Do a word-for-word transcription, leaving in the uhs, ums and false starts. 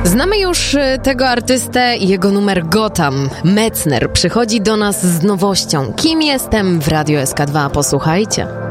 Znamy już tego artystę i jego numer Gotham. Metzner przychodzi do nas z nowością. Kim jestem w Radio S K dwa? Posłuchajcie.